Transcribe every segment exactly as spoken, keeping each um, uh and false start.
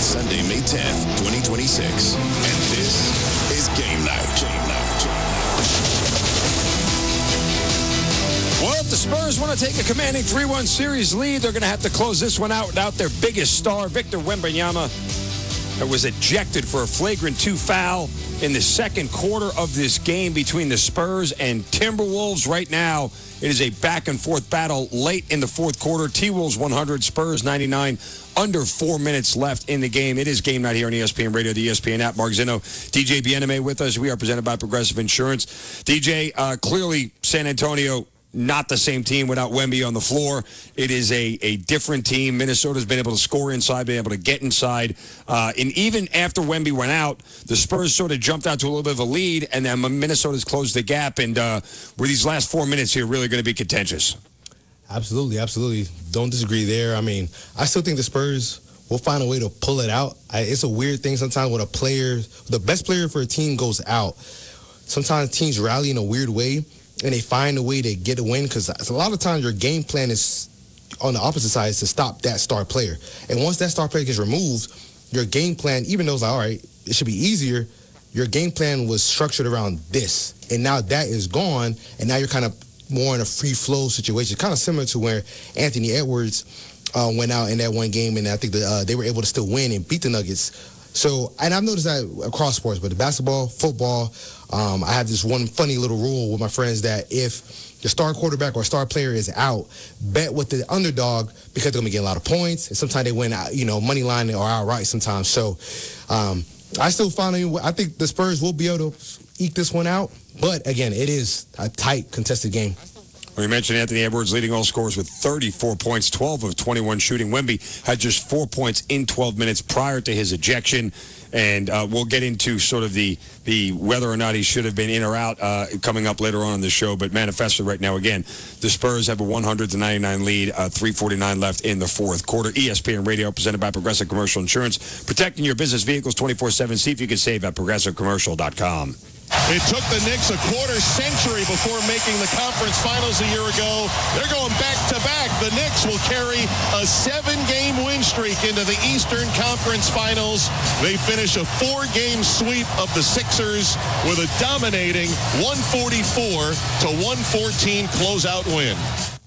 Sunday, May tenth, twenty twenty-six. And this is Game Night. Game Night. Well, if the Spurs want to take a commanding three one series lead, they're going to have to close this one out without their biggest star, Victor Wembanyama, that was ejected for a flagrant two foul in the second quarter of this game between the Spurs and Timberwolves. Right now, it is a back-and-forth battle late in the fourth quarter. T-Wolves one hundred, Spurs ninety-nine, under four minutes left in the game. It is Game Night here on E S P N Radio, the E S P N app. Mark Zinno, D J Bieneme with us. We are presented by Progressive Insurance. D J, uh, clearly San Antonio, not the same team without Wemby on the floor. It is a, a different team. Minnesota's been able to score inside, been able to get inside. Uh, and even after Wemby went out, the Spurs sort of jumped out to a little bit of a lead, and then Minnesota's closed the gap. And uh, were these last four minutes here really going to be contentious? Absolutely, absolutely. Don't disagree there. I mean, I still think the Spurs will find a way to pull it out. I, it's a weird thing sometimes when a player, the best player for a team goes out. Sometimes teams rally in a weird way, and they find a way to get a win, because a lot of times your game plan is on the opposite side is to stop that star player. And once that star player gets removed, your game plan, even though it's like, all right, it should be easier, your game plan was structured around this. And now that is gone, and now you're kind of more in a free flow situation, kind of similar to where Anthony Edwards uh, went out in that one game, and I think that uh, they were able to still win and beat the Nuggets. So, and I've noticed that across sports, but the basketball, football, um, I have this one funny little rule with my friends that if the star quarterback or star player is out, bet with the underdog because they're going to get a lot of points. And sometimes they win, you know, money line or outright sometimes. So, um, I still find, I think the Spurs will be able to eke this one out. But again, it is a tight, contested game. We mentioned Anthony Edwards leading all scorers with thirty-four points, twelve of twenty-one shooting. Wemby had just four points in twelve minutes prior to his ejection. And uh, we'll get into sort of the the whether or not he should have been in or out uh, coming up later on in the show. But manifestly right now, again, the Spurs have a one hundred to ninety-nine lead, uh, three forty-nine left in the fourth quarter. E S P N Radio, presented by Progressive Commercial Insurance, protecting your business vehicles twenty-four seven. See if you can save at progressive commercial dot com. It took the Knicks a quarter century before making the conference finals a year ago. They're going back-to-back. The Knicks will carry a seven-game win streak into the Eastern Conference Finals. They finish a four-game sweep of the Sixers with a dominating one forty-four to one fourteen closeout win.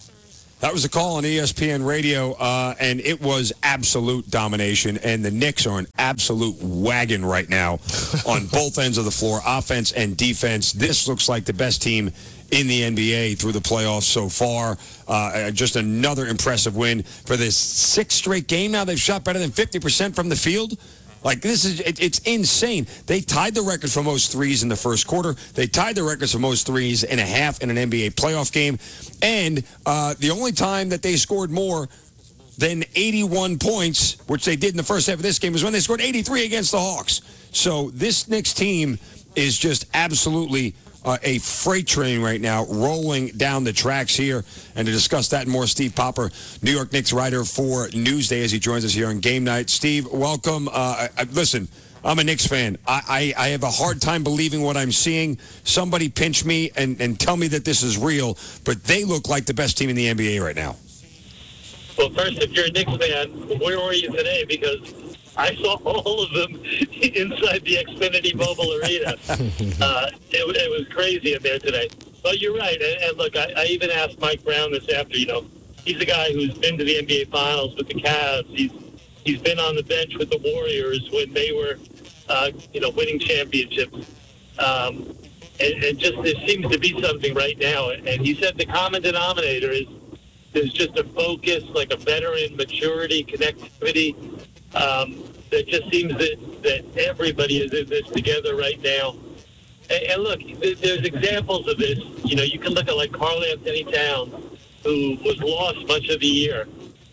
That was a call on E S P N Radio, uh, and it was absolute domination. And the Knicks are an absolute wagon right now on both ends of the floor, offense and defense. This looks like the best team in the N B A through the playoffs so far. Uh, just another impressive win for this sixth straight game now. They've shot better than fifty percent from the field. Like, this is, it, it's insane. They tied the record for most threes in the first quarter. They tied the records for most threes and a half in an N B A playoff game. And uh, the only time that they scored more than eighty-one points, which they did in the first half of this game, was when they scored eighty-three against the Hawks. So this Knicks team is just absolutely uh, a freight train right now, rolling down the tracks here. And to discuss that and more, Steve Popper, New York Knicks writer for Newsday, as he joins us here on Game Night. Steve, welcome. Uh, I, listen, I'm a Knicks fan. I, I, I have a hard time believing what I'm seeing. Somebody pinch me and, and tell me that this is real, but they look like the best team in the N B A right now. Well, first, if you're a Knicks fan, where were you today? Because I saw all of them inside the Xfinity Mobile Arena. Uh, it, it was crazy in there today. But you're right. And, and look, I, I even asked Mike Brown this after. You know, he's a guy who's been to the N B A Finals with the Cavs. He's he's been on the bench with the Warriors when they were, uh, you know, winning championships. Um, and, and just there seems to be something right now. And he said the common denominator is there's just a focus, like a veteran maturity, connectivity. Um, that just seems that, that everybody is in this together right now. And, and look, there's examples of this. You know, you can look at like Karl Anthony Towns, who was lost much of the year.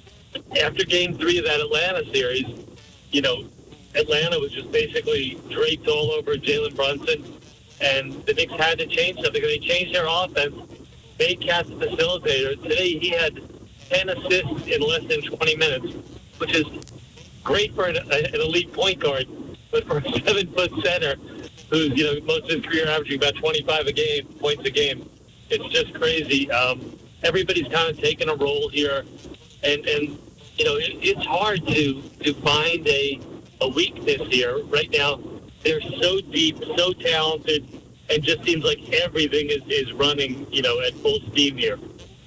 After game three of that Atlanta series, you know, Atlanta was just basically draped all over Jalen Brunson, and the Knicks had to change something. They changed their offense, made Cat the facilitator. Today he had ten assists in less than twenty minutes, which is great for an, an elite point guard, but for a seven-foot center who's, you know, most of his career averaging about twenty-five a game, points a game, it's just crazy. Um, everybody's kind of taking a role here, and, and you know, it, it's hard to, to find a a weakness here. Right now, they're so deep, so talented, and just seems like everything is, is running, you know, at full steam here.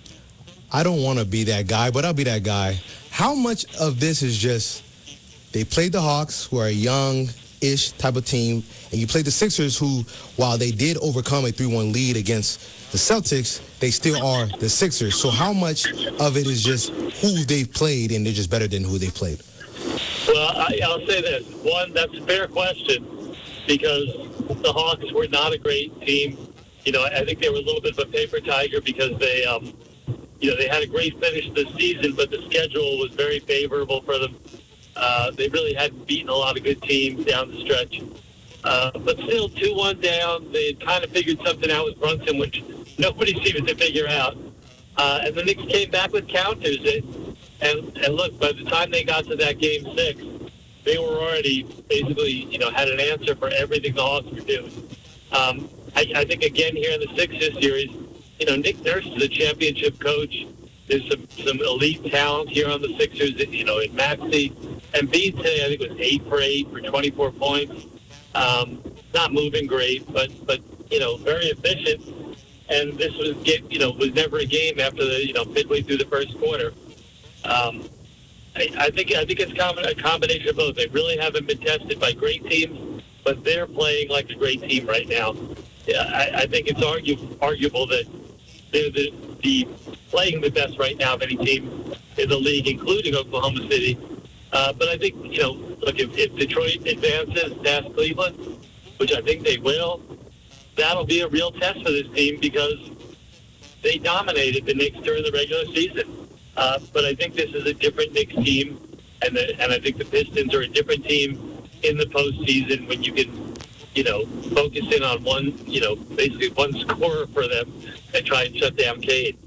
I don't want to be that guy, but I'll be that guy. How much of this is just they played the Hawks, who are a young-ish type of team, and you played the Sixers, who, while they did overcome a three one lead against the Celtics, they still are the Sixers. So how much of it is just who they've played, and they're just better than who they played? Well, I, I'll say this. One, that's a fair question, because the Hawks were not a great team. You know, I think they were a little bit of a paper tiger because they, um, you know, they had a great finish this season, but the schedule was very favorable for them. Uh, they really hadn't beaten a lot of good teams down the stretch. Uh, but still, two one down. They had kind of figured something out with Brunson, which nobody seemed to figure out. Uh, and the Knicks came back with counters. And, and, and look, by the time they got to that game six, they were already basically, you know, had an answer for everything the Hawks were doing. Um, I, I think, again, here in the Sixers series, you know, Nick Nurse is a championship coach. There's some, some elite talent here on the Sixers, you know, in Maxey. Embiid today, I think, was eight for eight for twenty-four points. Um, not moving great, but, but you know, very efficient. And this was, you know, was never a game after the, you know, midway through the first quarter. Um, I, I think I think it's a combination of both. They really haven't been tested by great teams, but they're playing like a great team right now. Yeah, I, I think it's argue, arguable that they're the, the playing the best right now of any team in the league, including Oklahoma City. Uh, but I think, you know, look, if, if Detroit advances past Cleveland, which I think they will, that'll be a real test for this team because they dominated the Knicks during the regular season. Uh, but I think this is a different Knicks team, and the, and I think the Pistons are a different team in the postseason when you can, you know, focus in on one, you know, basically one scorer for them and try and shut down Cade.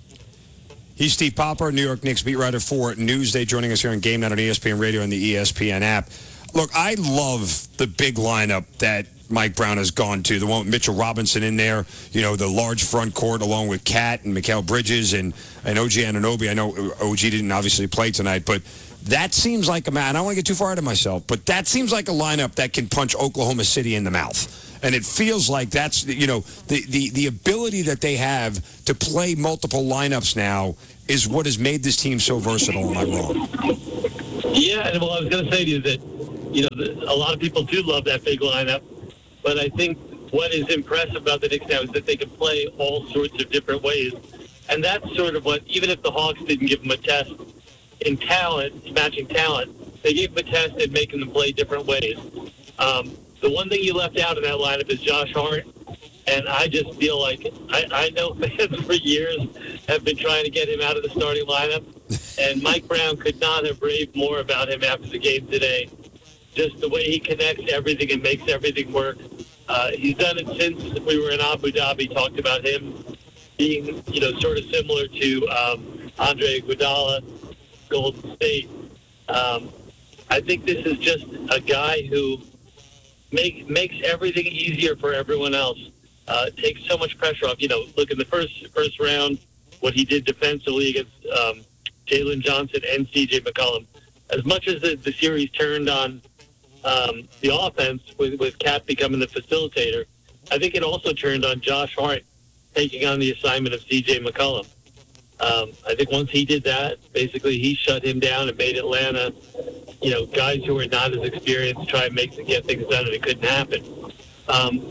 He's Steve Popper, New York Knicks beat writer for Newsday, joining us here on Game Night on E S P N Radio and the E S P N app. Look, I love the big lineup that Mike Brown has gone to. The one with Mitchell Robinson in there, you know, the large front court along with Cat and Mikal Bridges and, and O G Anunoby. I know O G didn't obviously play tonight, but that seems like a man. I don't want to get too far ahead of myself, but that seems like a lineup that can punch Oklahoma City in the mouth. And it feels like that's, you know, the, the, the ability that they have to play multiple lineups now is what has made this team so versatile. Am I wrong? Yeah, and well, I was going to say to you that, you know, the, a lot of people do love that big lineup. But I think what is impressive about the Knicks now is that they can play all sorts of different ways. And that's sort of what, even if the Hawks didn't give them a test in talent, matching talent, they gave them a test in making them play different ways. Um, the one thing you left out in that lineup is Josh Hart. And I just feel like, I, I know fans for years have been trying to get him out of the starting lineup. And Mike Brown could not have raved more about him after the game today. Just the way he connects everything and makes everything work. Uh, he's done it since we were in Abu Dhabi, talked about him being, you know, sort of similar to um, Andre Iguodala, Golden State. Um, I think this is just a guy who make, makes everything easier for everyone else. Uh, takes so much pressure off. You know, look, in the first first round, what he did defensively against um, Jalen Johnson and C J McCollum. As much as the, the series turned on um, the offense with, with Cat becoming the facilitator, I think it also turned on Josh Hart taking on the assignment of C J McCollum. Um, I think once he did that, basically he shut him down and made Atlanta, you know, guys who were not as experienced try and make get things done, and it couldn't happen. Um,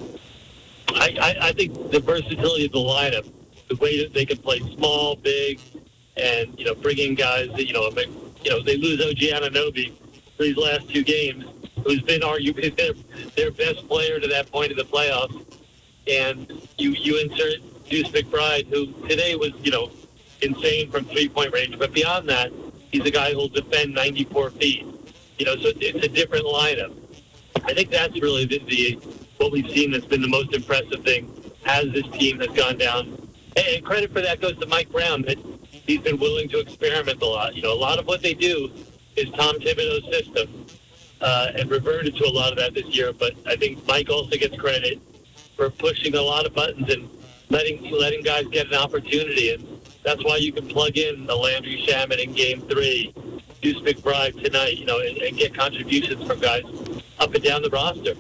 I, I, I think the versatility of the lineup, the way that they can play small, big, and, you know, bring in guys that, you know, you know, they lose O G Anunoby for these last two games, who's been arguably their, their best player to that point in the playoffs. And you, you insert Deuce McBride, who today was, you know, insane from three-point range. But beyond that, he's a guy who'll defend ninety-four feet. You know, so it's a different lineup. I think that's really the, the what we've seen that's been the most impressive thing as this team has gone down. And credit for that goes to Mike Brown, that he's been willing to experiment a lot. You know, a lot of what they do is Tom Thibodeau's system, uh, and reverted to a lot of that this year. But I think Mike also gets credit for pushing a lot of buttons and letting letting guys get an opportunity. And that's why you can plug in the Landry Shamet in Game Three, Deuce McBride tonight, you know, and, and get contributions from guys up and down the roster.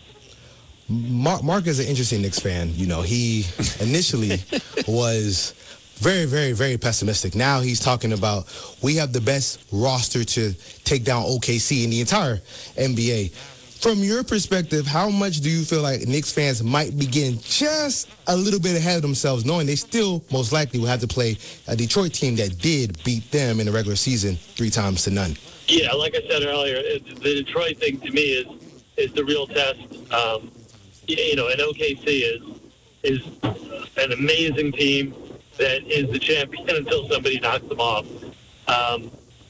Mark, Mark is an interesting Knicks fan. You know, he initially was very, very, very pessimistic. Now he's talking about we have the best roster to take down O K C in the entire N B A. From your perspective, how much do you feel like Knicks fans might be getting just a little bit ahead of themselves, knowing they still most likely will have to play a Detroit team that did beat them in the regular season three times to none? Yeah, like I said earlier, it, the Detroit thing to me is is the real test. Um, you know, and O K C is is an amazing team that is the champion until somebody knocks them off. Um,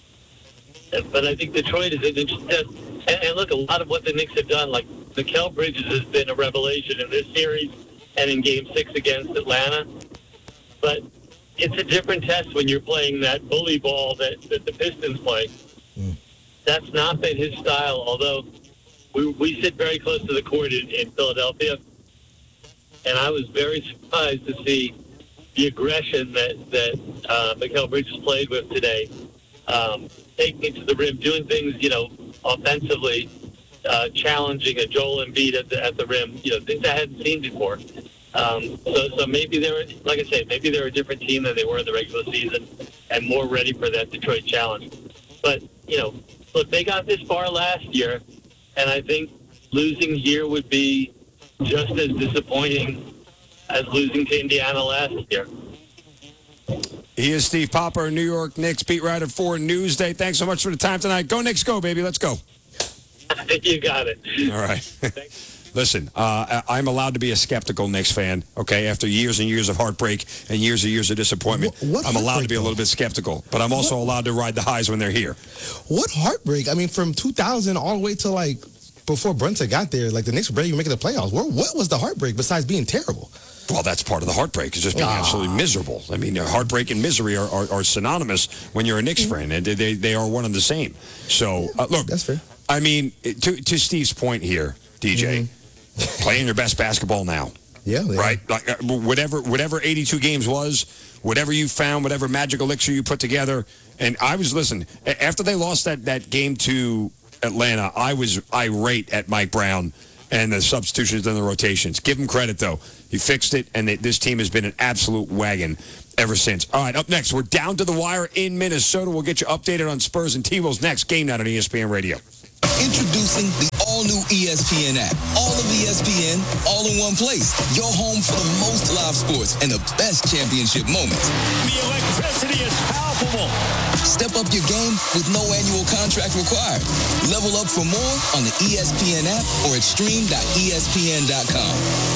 but I think Detroit is an interesting test. And, and look, a lot of what the Knicks have done, like Mikal Bridges has been a revelation in this series and in Game Six against Atlanta. But it's a different test when you're playing that bully ball that, that the Pistons play. Mm. That's not been his style, although we, we sit very close to the court in, in Philadelphia. And I was very surprised to see the aggression that, that uh, Mikal Bridges played with today. Um, taking it to the rim, doing things, you know, offensively, uh, challenging a Joel Embiid at the, at the rim, you know, things I hadn't seen before. Um, so, so maybe they're, like I say, maybe they're a different team than they were in the regular season and more ready for that Detroit challenge. But, you know, look, they got this far last year, and I think losing here would be just as disappointing as losing to Indiana last year. He is Steve Popper, New York Knicks beat writer for Newsday. Thanks so much for the time tonight. Go Knicks, go, baby. Let's go. You got it. All right. Listen, uh, I'm allowed to be a skeptical Knicks fan, okay, after years and years of heartbreak and years and years of disappointment. What, what I'm allowed to be a little bit skeptical, but I'm also what? allowed to ride the highs when they're here. What heartbreak? I mean, from two thousand all the way to, like, before Brunson got there, like, the Knicks were barely even making the playoffs. What, what was the heartbreak besides being terrible? Well, that's part of the heartbreak, is just being ah. absolutely miserable. I mean, heartbreak and misery are, are, are synonymous when you're a Knicks fan, and they, they are one and the same. So, uh, look, that's fair. I mean, to, to Steve's point here, D J, mm-hmm. playing your best basketball now. Yeah. Right? Like, uh, whatever, whatever eighty-two games was, whatever you found, whatever magic elixir you put together. And I was, listen, after they lost that, that game to Atlanta, I was irate at Mike Brown and the substitutions and the rotations. Give him credit, though. He fixed it, and they, this team has been an absolute wagon ever since. All right, up next, we're down to the wire in Minnesota. We'll get you updated on Spurs and T-Wolves next. Game Night on E S P N Radio. Introducing the all-new E S P N app. All of E S P N, all in one place. Your home for the most live sports and the best championship moments. The electricity is palpable. Step up your game with no annual contract required. Level up for more on the E S P N app or at stream dot E S P N dot com.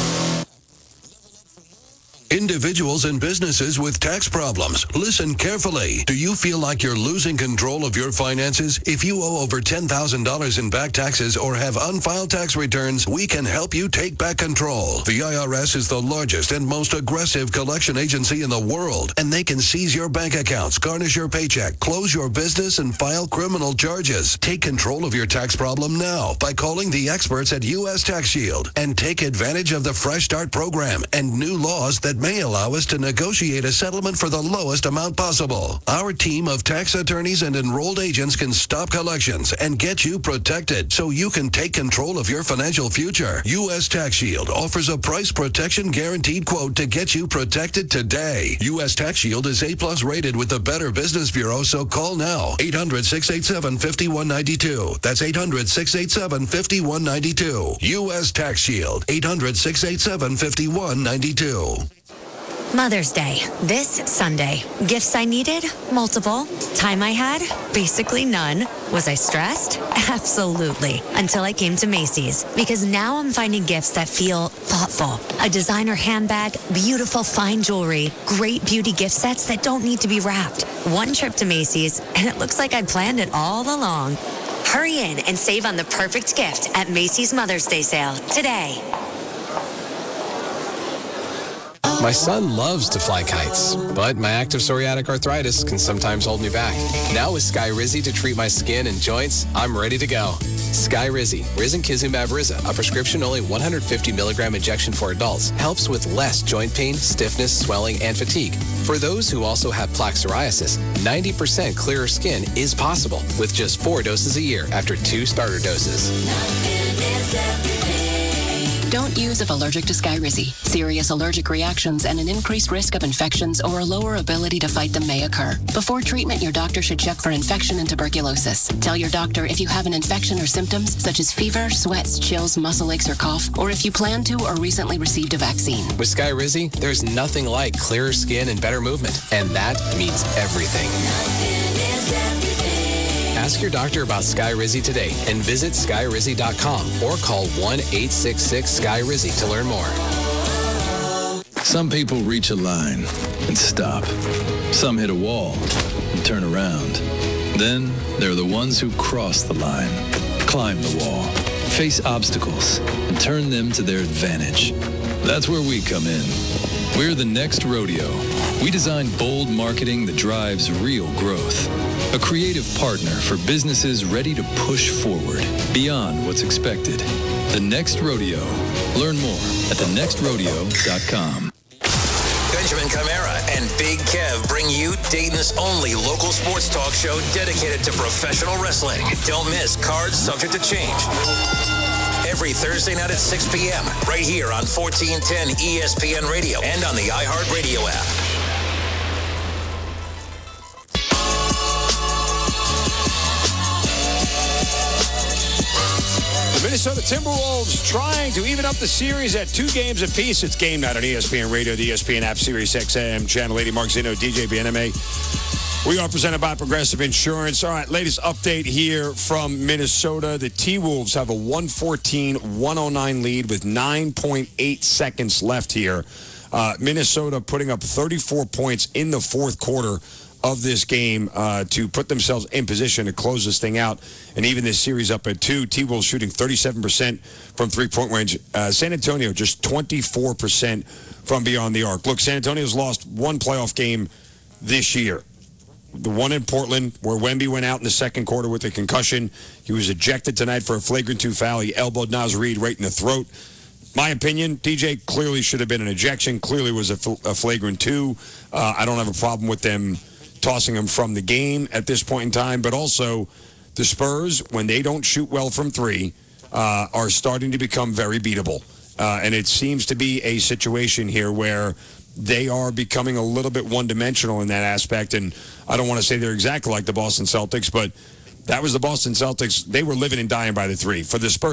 Individuals and businesses with tax problems, listen carefully. Do you feel like you're losing control of your finances? If you owe over ten thousand dollars in back taxes or have unfiled tax returns, we can help you take back control. The I R S is the largest and most aggressive collection agency in the world, and they can seize your bank accounts, garnish your paycheck, close your business, and file criminal charges. Take control of your tax problem now by calling the experts at U S Tax Shield and take advantage of the Fresh Start program and new laws that may allow us to negotiate a settlement for the lowest amount possible. Our team of tax attorneys and enrolled agents can stop collections and get you protected so you can take control of your financial future. U S Tax Shield offers a price protection guaranteed quote to get you protected today. U S Tax Shield is A plus rated with the Better Business Bureau, so call now. eight hundred, six eight seven, five one nine two. That's eight hundred, six eight seven, five one nine two. U S Tax Shield. eight hundred, six eight seven, five one nine two. Mother's Day, this Sunday. Gifts I needed? Multiple. Time I had? Basically none. Was I stressed? Absolutely. Until I came to Macy's. Because now I'm finding gifts that feel thoughtful. A designer handbag, beautiful fine jewelry, great beauty gift sets that don't need to be wrapped. One trip to Macy's, and it looks like I planned it all along. Hurry in and save on the perfect gift at Macy's Mother's Day sale today. My son loves to fly kites, but my active psoriatic arthritis can sometimes hold me back. Now with Skyrizi to treat my skin and joints, I'm ready to go. Sky Skyrizi, risankizumab Riza, a prescription-only one hundred fifty milligram injection for adults, helps with less joint pain, stiffness, swelling, and fatigue. For those who also have plaque psoriasis, ninety percent clearer skin is possible with just four doses a year after two starter doses. Don't use if allergic to Skyrizi. Serious allergic reactions and an increased risk of infections or a lower ability to fight them may occur. Before treatment, your doctor should check for infection and tuberculosis. Tell your doctor if you have an infection or symptoms such as fever, sweats, chills, muscle aches, or cough, or if you plan to or recently received a vaccine. With Skyrizi, there's nothing like clearer skin and better movement, and that means everything. Ask your doctor about Skyrizi today and visit skyrizi dot com or call one eight six six Sky Rizzy to learn more. Some people reach a line and stop. Some hit a wall and turn around. Then there are the ones who cross the line, climb the wall, face obstacles, and turn them to their advantage. That's where we come in. We're the Next Rodeo. We design bold marketing that drives real growth. A creative partner for businesses ready to push forward beyond what's expected. The Next Rodeo. Learn more at the next rodeo dot com. Benjamin Camara and Big Kev bring you Dayton's only local sports talk show dedicated to professional wrestling. Don't miss Cards Subject to Change. Every Thursday night at six p.m. right here on fourteen ten E S P N Radio and on the iHeartRadio app. The Minnesota Timberwolves trying to even up the series at two games apiece. It's game night on E S P N Radio, the E S P N app, Sirius X M, Channel eighty. Mark Zeno, D J B N M A. We are presented by Progressive Insurance. All right, latest update here from Minnesota. The T-Wolves have a one fourteen one oh nine lead with nine point eight seconds left here. Uh, Minnesota putting up thirty-four points in the fourth quarter of this game uh, to put themselves in position to close this thing out and even this series up at two. T-Wolves shooting thirty-seven percent from three-point range. Uh, San Antonio just twenty-four percent from beyond the arc. Look, San Antonio's lost one playoff game this year. The one in Portland where Wemby went out in the second quarter with a concussion. He was ejected tonight for a flagrant two foul. He elbowed Naz Reid right in the throat. My opinion, D J, clearly should have been an ejection. Clearly was a, fl- a flagrant two. Uh, I don't have a problem with them tossing him from the game at this point in time. But also, the Spurs, when they don't shoot well from three, uh, are starting to become very beatable. Uh, and it seems to be a situation here where they are becoming a little bit one-dimensional in that aspect. And I don't want to say they're exactly like the Boston Celtics, but that was the Boston Celtics. They were living and dying by the three. For the Spurs,